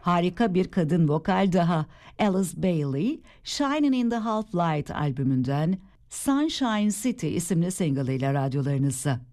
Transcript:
Harika bir kadın vokal daha. Alice Bailey, Shining in the Half Light albümünden Sunshine City isimli single ile radyolarınızda.